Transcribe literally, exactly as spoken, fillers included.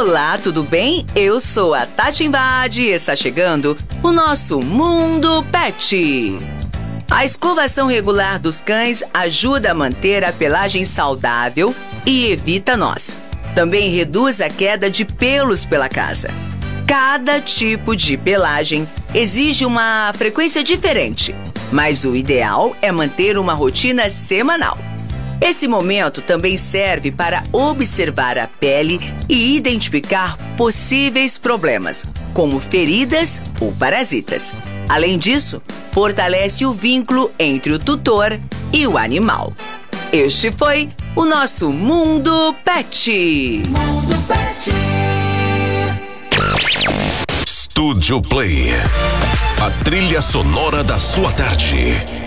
Olá, tudo bem? Eu sou a Tati Embade e está chegando o nosso Mundo Pet. A escovação regular dos cães ajuda a manter a pelagem saudável e evita nós. Também reduz a queda de pelos pela casa. Cada tipo de pelagem exige uma frequência diferente, mas o ideal é manter uma rotina semanal. Esse momento também serve para observar a pele e identificar possíveis problemas, como feridas ou parasitas. Além disso, fortalece o vínculo entre o tutor e o animal. Este foi o nosso Mundo Pet. Mundo Pet. Studio Play. A trilha sonora da sua tarde.